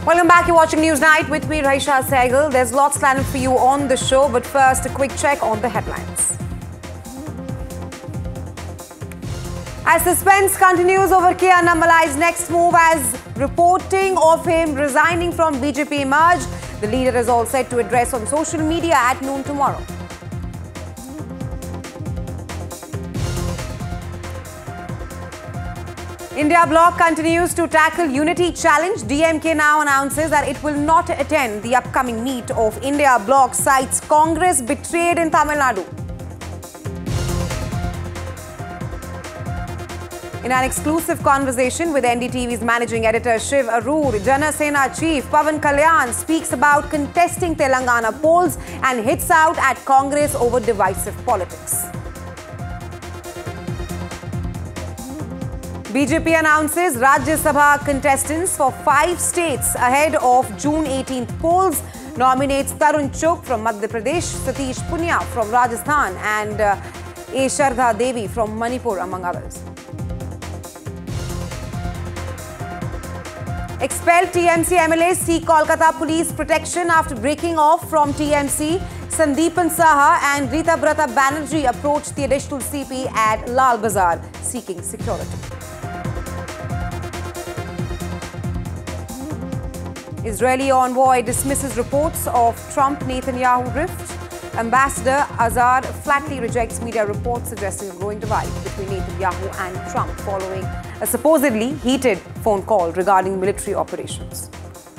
Welcome back. You're watching Newsnight with me, Raisha Sehgal. There's lots planned for you on the show, but first, a quick check on the headlines. As suspense continues over K. Annamalai's next move as reporting of him resigning from BJP emerged, the leader is all set to address on social media at noon tomorrow. India Bloc continues to tackle unity challenge. DMK now announces that it will not attend the upcoming meet of India Bloc, cites Congress betrayed in Tamil Nadu. In an exclusive conversation with NDTV's managing editor Shiv Arur, Jana Sena chief Pawan Kalyan speaks about contesting Telangana polls and hits out at Congress over divisive politics. BJP announces Rajya Sabha contestants for 5 states ahead of June 18th polls. Nominates Tarun Chugh from Madhya Pradesh, Satish Punia from Rajasthan and A. Shardha Devi from Manipur, among others. Expelled TMC MLAs seek Kolkata police protection after breaking off from TMC. Sandeepan Saha and Rita Brata Banerjee approached the additional CP at Lal Bazar seeking security. Israeli envoy dismisses reports of Trump-Netanyahu rift. Ambassador Azar flatly rejects media reports suggesting a growing divide between Netanyahu and Trump following a supposedly heated phone call regarding military operations.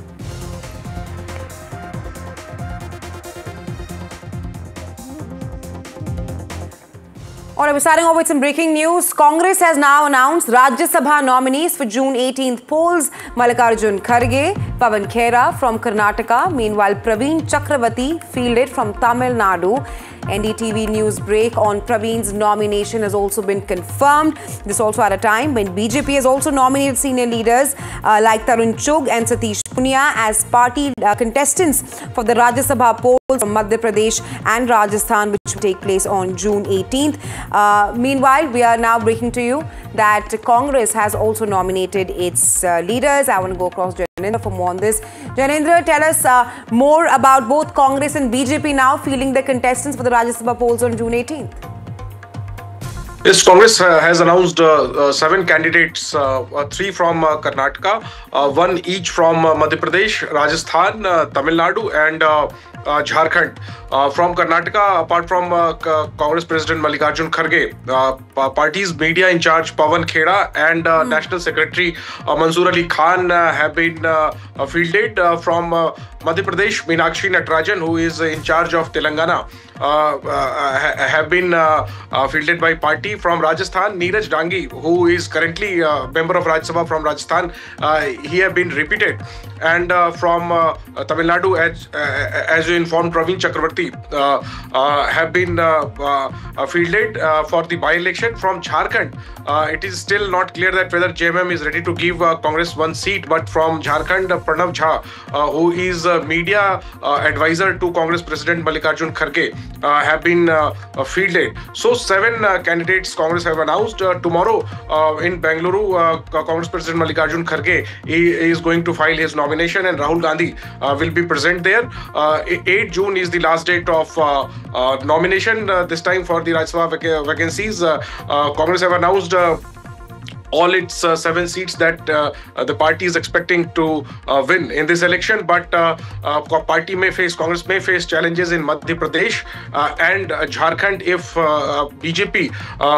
All right, we're starting off with some breaking news. Congress has now announced Rajya Sabha nominees for June 18th polls. Mallikarjun Kharge, Pawan Khera from Karnataka. Meanwhile, Praveen Chakravarti fielded from Tamil Nadu. NDTV news break on Praveen's nomination has also been confirmed. This also at a time when BJP has also nominated senior leaders like Tarun Chugh and Satish Punia as party contestants for the Rajya Sabha polls from Madhya Pradesh and Rajasthan, which will take place on June 18th. Meanwhile, we are now breaking to you that Congress has also nominated its leaders. I want to go across Janendra for more on this. Janendra, tell us more about both Congress and BJP now fielding the contestants for the Rajya Sabha polls on June 18th. Yes, Congress has announced 7 candidates, 3 from Karnataka, 1 each from Madhya Pradesh, Rajasthan, Tamil Nadu and Jharkhand. From Karnataka, apart from Congress President Mallikarjun Kharge, party's media in charge Pawan Khera and National Secretary Mansoor Ali Khan have been fielded. From Madhya Pradesh, Meenakshi Natarajan, who is in charge of Telangana, have been fielded by party. From Rajasthan, Neeraj Dangi, who is currently a member of Rajya Sabha from Rajasthan, he have been repeated. And from Tamil Nadu, as you informed, Praveen Chakravarti have been fielded for the by-election. From Jharkhand, it is still not clear that whether JMM is ready to give Congress 1 seat, but from Jharkhand, Pranav Jha, who is a media advisor to Congress President Mallikarjun Kharge, have been fielded. So 7 candidates Congress have announced. Tomorrow in Bengaluru, Congress President Mallikarjun Kharge is going to file his nomination and Rahul Gandhi will be present there. 8 June is the last date of nomination, this time for the Rajya Sabha vacancies. Congress have announced all its 7 seats that the party is expecting to win in this election, but Congress may face challenges in Madhya Pradesh and Jharkhand if BJP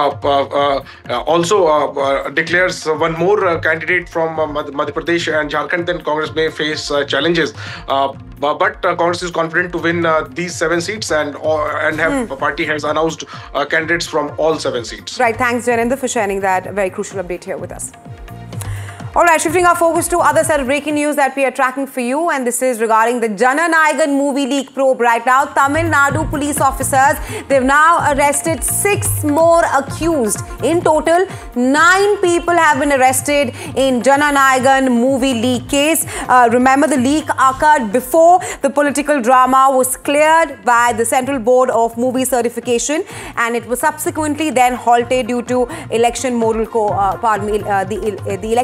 also declares 1 more candidate from Madhya Pradesh and Jharkhand, then Congress may face challenges. But Congress is confident to win these 7 seats and party has announced candidates from all 7 seats. Right, thanks Janendra for sharing that very crucial update here with us. All right, shifting our focus to other set of breaking news that we are tracking for you, and this is regarding the Jananayagan movie leak probe. Right now, Tamil Nadu police officers, they've now arrested 6 more accused. In total, 9 people have been arrested in Jananayagan movie leak case. Remember, the leak occurred before the political drama was cleared by the Central Board of Movie Certification, and it was subsequently then halted due to election moral the election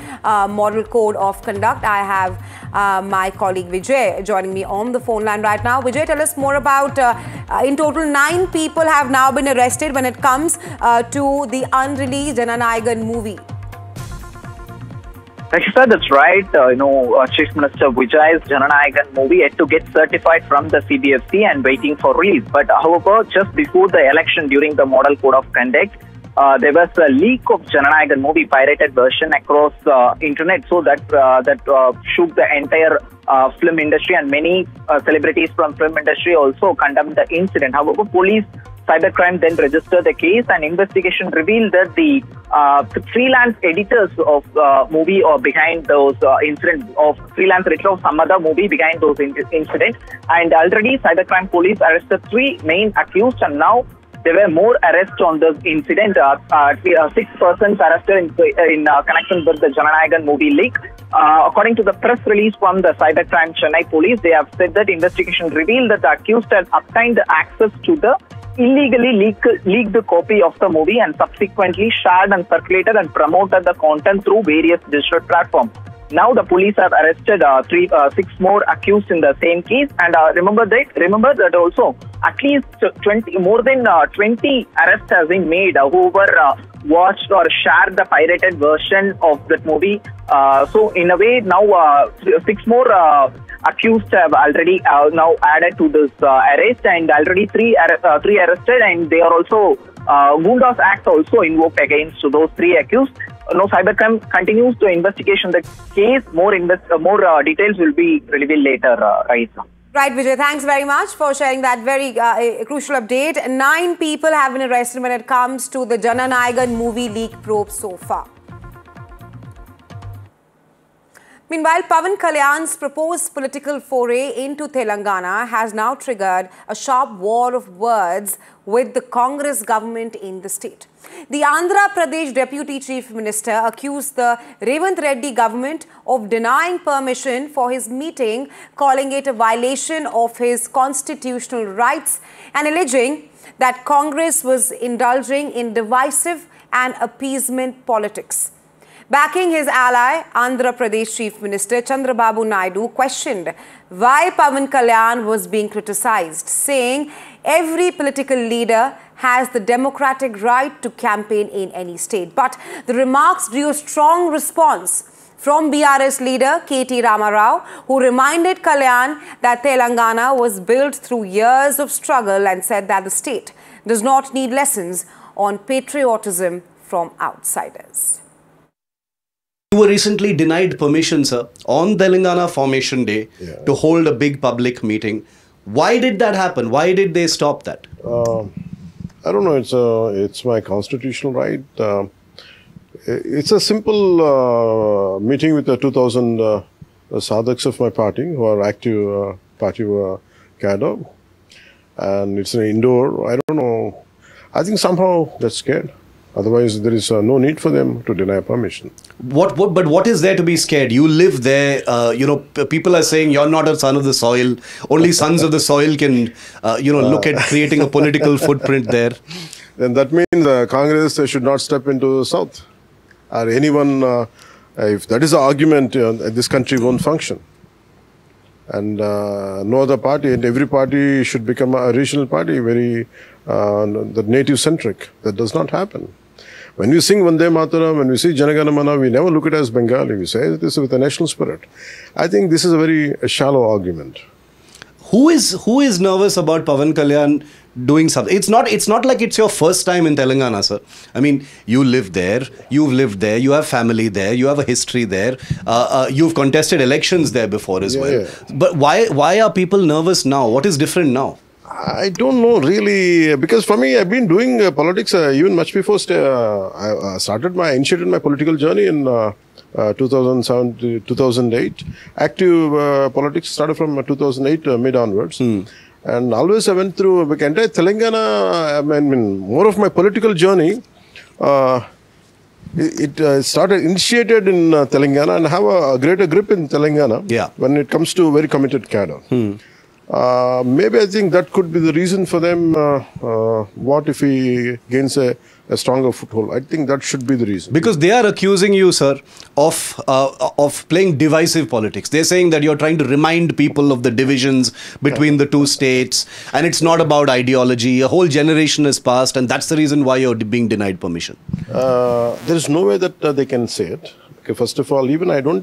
model code of conduct. I have my colleague Vijay joining me on the phone line right now. Vijay, tell us more about, in total 9 people have now been arrested when it comes to the unreleased Jananayagan movie. Rakshita, that's right. Chief Minister Vijay's Jananayagan movie yet to get certified from the CBFC and waiting for release. But however, just before the election during the Model Code of Conduct, there was a leak of Jananayagan movie pirated version across internet, so that shook the entire film industry, and many celebrities from film industry also condemned the incident. However, police cybercrime then registered the case, and investigation revealed that the freelance editors of movie or behind those incidents, of freelance editor of some other movie behind those incidents, and already cybercrime police arrested 3 main accused, and now there were more arrests on this incident. 6 persons arrested in connection with the Jananayagan movie leak. According to the press release from the Cybercrime Chennai police, they have said that investigation revealed that the accused had obtained access to the illegally leaked copy of the movie and subsequently shared and circulated and promoted the content through various digital platforms. Now the police have arrested 6 more accused in the same case, and remember that also at least 20 arrests have been made whoever watched or shared the pirated version of that movie. So in a way, now 6 more accused have already now added to this arrest, and already 3 arrested, and they are also Gundas Act also invoked against those 3 accused. No, Cybercrime continues to investigation the case. More details will be revealed later, Raisa. Right, Vijay. Thanks very much for sharing that very crucial update. 9 people have been arrested when it comes to the Jananayagan movie leak probe so far. Meanwhile, Pawan Kalyan's proposed political foray into Telangana has now triggered a sharp war of words with the Congress government in the state. The Andhra Pradesh Deputy Chief Minister accused the Revanth Reddy government of denying permission for his meeting, calling it a violation of his constitutional rights and alleging that Congress was indulging in divisive and appeasement politics. Backing his ally, Andhra Pradesh Chief Minister Chandrababu Naidu questioned why Pawan Kalyan was being criticized, saying every political leader has the democratic right to campaign in any state. But the remarks drew a strong response from BRS leader K.T. Rama Rao, who reminded Kalyan that Telangana was built through years of struggle and said that the state does not need lessons on patriotism from outsiders. You were recently denied permission, sir, on Telangana Formation Day to hold a big public meeting. Why did that happen? Why did they stop that? I don't know. It's my constitutional right. It's a simple meeting with the 2,000 sadhaks of my party who are active party cadre, and it's an indoor. I don't know. I think somehow they're scared. Otherwise, there is no need for them to deny permission. But what is there to be scared? You live there. People are saying you're not a son of the soil. Only sons of the soil can, look at creating a political footprint there. Then that means Congress should not step into the South. Or anyone, if that is the argument, this country won't function. And no other party, and every party should become a regional party, very the native-centric. That does not happen. When we sing Vande Mataram, when we see Janagana Mana, we never look at it as Bengali. We say this with a national spirit. I think this is a very shallow argument. Who is nervous about Pawan Kalyan doing something? It's not like it's your first time in Telangana, sir. I mean, you live there, you've lived there, you have family there, you have a history there, you've contested elections there before as well. Yeah. But why are people nervous now? What is different now? I don't know really, because for me, I've been doing politics even much before I initiated my political journey in 2007 to 2008. Active politics started from 2008 mid onwards. And always I went through entire Telangana. I mean, more of my political journey, it initiated in Telangana and have a greater grip in Telangana when it comes to very committed cadre. maybe I think that could be the reason for them. What if he gains a stronger foothold? I think that should be the reason. Because they are accusing you, sir, of playing divisive politics. They're saying that you're trying to remind people of the divisions between the two states, and it's not about ideology. A whole generation has passed, and that's the reason why you're being denied permission. There is no way that they can say it. Okay, first of all,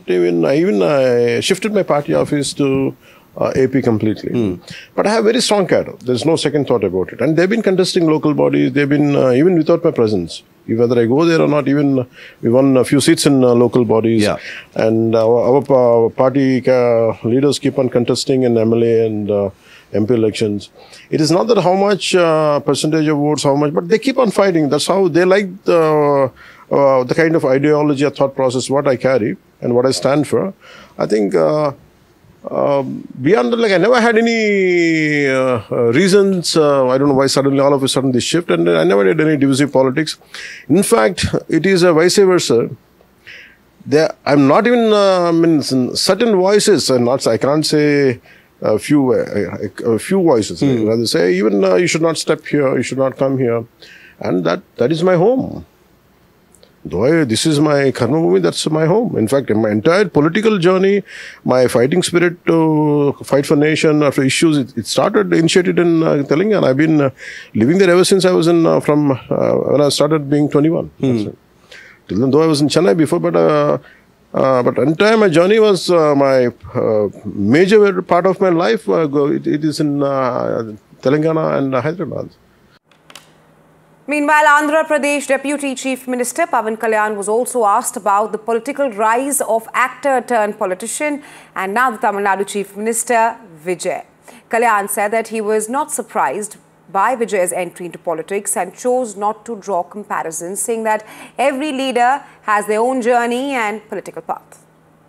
I shifted my party office to AP completely. But I have very strong cadre. There's no second thought about it. And they've been contesting local bodies. They've been, even without my presence, whether I go there or not, even we won a few seats in local bodies. Yeah. And our party leaders keep on contesting in MLA and MP elections. It is not that how much percentage of votes, how much, but they keep on fighting. That's how they like the kind of ideology or thought process what I carry and what I stand for. I think beyond that, like I never had any reasons. I don't know why suddenly all of a sudden this shift, and I never did any divisive politics. In fact, it is a vice versa. I'm not even certain voices, and I can't say a few voices. I rather say even you should not step here, you should not come here, and that is my home. Though this is my karma bhumi, that's my home. In fact, in my entire political journey, my fighting spirit to fight for nation or for issues, it initiated in Telangana. I've been living there ever since I was from when I started being 21. Till then, though I was in Chennai before, but entire my journey was my major part of my life. It is in Telangana and Hyderabad. Meanwhile, Andhra Pradesh Deputy Chief Minister Pavan Kalyan was also asked about the political rise of actor-turned-politician and now the Tamil Nadu Chief Minister Vijay. Kalyan said that he was not surprised by Vijay's entry into politics and chose not to draw comparisons, saying that every leader has their own journey and political path.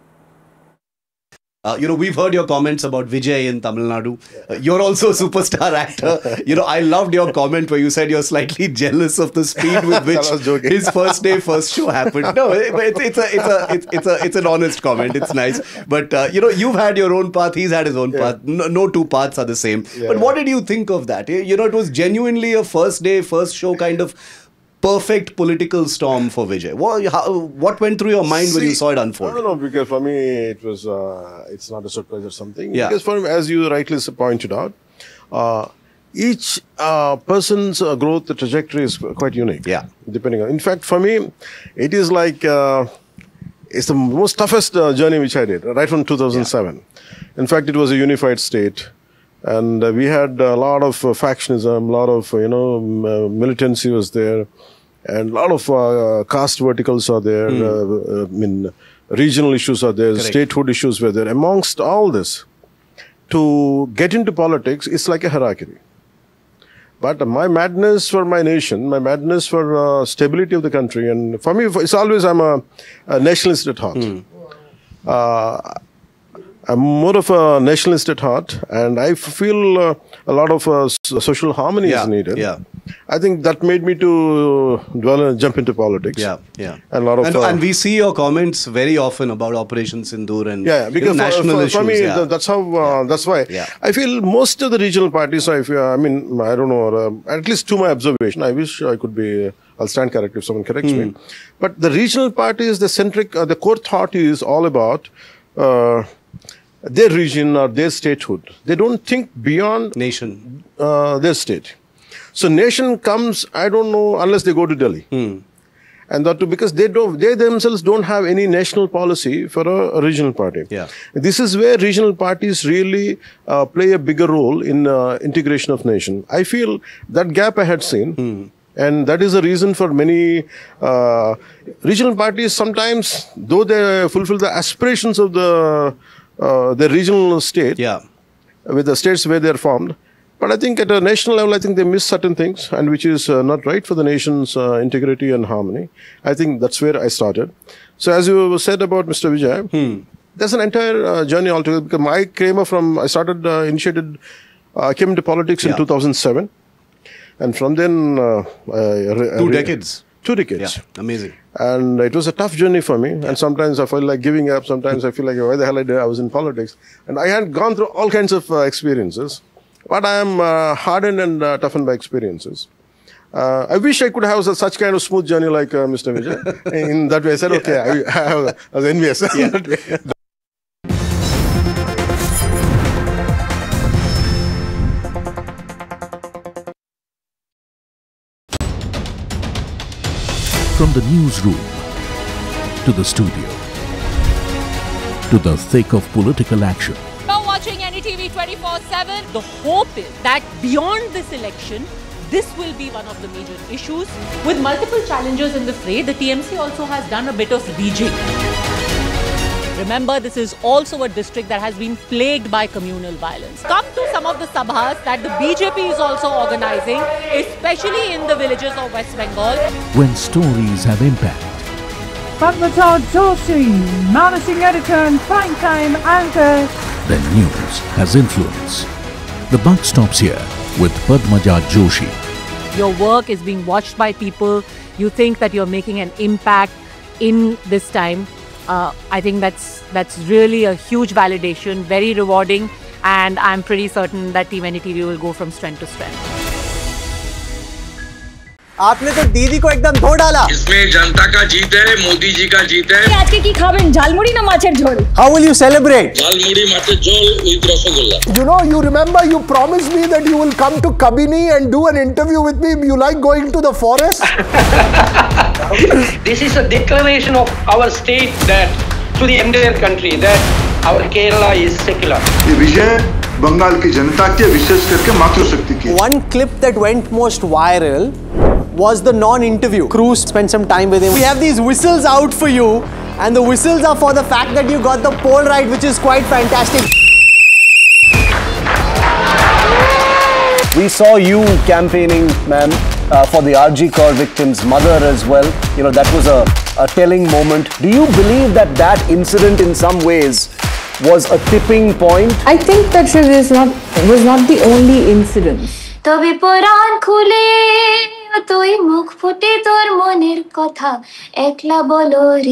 We've heard your comments about Vijay in Tamil Nadu. You're also a superstar actor. I loved your comment where you said you're slightly jealous of the speed with which his first day, first show happened. No, it's an honest comment. It's nice. But, you've had your own path. He's had his own path. No two paths are the same. Yeah. But what did you think of that? It was genuinely a first day, first show kind of perfect political storm for Vijay. What went through your mind when you saw it unfold? I don't know, because for me it was, it's not a surprise or something. Yeah. Because for me, as you rightly pointed out, each person's growth trajectory is quite unique. Yeah. Depending on, in fact, for me, it is like, it's the most toughest journey which I did, right from 2007. Yeah. In fact, it was a unified state. And we had a lot of factionism, a lot of, militancy was there, and a lot of caste verticals are there, regional issues are there, correct, statehood issues were there. Amongst all this, to get into politics, it's like a hierarchy. But my madness for my nation, my madness for stability of the country, and for me, it's always, I'm a nationalist at heart. I'm more of a nationalist at heart, and I feel a lot of social harmony is needed. Yeah. I think that made me to jump into politics. Yeah, yeah. And a lot of and we see your comments very often about Operation Sindoor and because national issues. For me, that's how. That's why I feel most of the regional parties. I don't know. At least to my observation, I wish I could be. I'll stand corrected if someone corrects me. But the regional parties, the core thought is all about their region or their statehood. They don't think beyond nation, their state. So nation comes, I don't know, unless they go to Delhi. And that too, because they themselves don't have any national policy for a regional party. Yeah. This is where regional parties really play a bigger role in integration of nation. I feel that gap I had seen. And that is the reason for many regional parties sometimes, though they fulfill the aspirations of the regional state, with the states where they are formed. But I think at a national level, I think they miss certain things, and which is not right for the nation's integrity and harmony. I think that's where I started. So as you said about Mr. Vijay, there's an entire journey altogether, because I came into politics in 2007. And from then... 2 decades. 2 decades. Yeah, amazing. And it was a tough journey for me. And sometimes I felt like giving up. Sometimes I feel like, why the hell I was in politics. And I had gone through all kinds of experiences. But I am hardened and toughened by experiences. I wish I could have such kind of smooth journey like Mr. Vijay. In that way, I said, okay, I was envious. From the newsroom to the studio to the thick of political action. Now watching NDTV 24/7, the hope is that beyond this election, this will be one of the major issues. With multiple challengers in the fray, the TMC also has done a bit of rejigging. Remember, this is also a district that has been plagued by communal violence. Come to some of the sabhas that the BJP is also organizing, especially in the villages of West Bengal. When stories have impact, Padma Joshi, managing editor and prime-time anchor. then news has influence. The buck stops here with Padmaja Joshi. Your work is being watched by people. You think that you're making an impact in this time. I think that's really a huge validation, very rewarding, and I'm pretty certain that Team NDTV will go from strength to strength. आपने तो दीदी को एकदम धो डाला। इसमें जनता का जीत है, मोदी जी का जीत है। आज के की खाबेन झालमुड़ी ना माछेर झोल। How will you celebrate? Jhalmuri माछेर झोल with rasgulla. You know, you remember you promised me that you will come to Kabini and do an interview with me. You like going to the forest? This is a declaration of our state that to the entire country that our Kerala is secular. ये विजय बंगाल की जनता के विशेष करके मातृशक्ति की। One clip that went most viral was the non-interview. Cruz spent some time with him. We have these whistles out for you, and the whistles are for the fact that you got the poll right, which is quite fantastic. We saw you campaigning, ma'am, for the RG Kaur victim's mother as well. You know, that was a telling moment. Do you believe that that incident in some ways was a tipping point? I think that was not the only incident. তবে পরাণ খুলে তুই মুখ ফুটে তোর মনের কথা একলা বলো